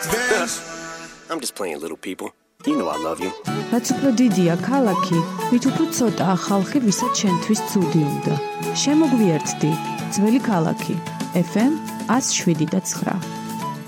I'm just playing little people. You know I love you. რაც უფრო დიდია ქალაქი, მით უფრო ცოტაა ხალხი, ვისაც შენთვის ცუდი უნდა. შემოგვიერთდი, ძველი ქალაქი. FM 107.9.